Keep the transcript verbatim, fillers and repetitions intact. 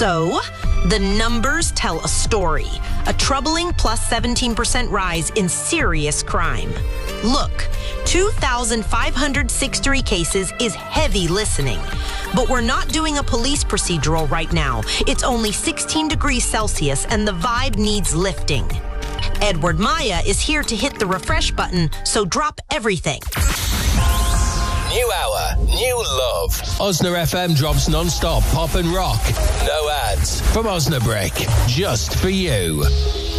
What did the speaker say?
So, the numbers tell a story. A troubling plus seventeen percent rise in serious crime. Look, two thousand five hundred sixty-three cases is heavy listening. But we're not doing a police procedural right now. It's only sixteen degrees Celsius and the vibe needs lifting. Edward Maya is here to hit the refresh button, so drop everything. New hour, new love. Osna F M drops non-stop pop and rock. No ads from Osnabrick, just for you.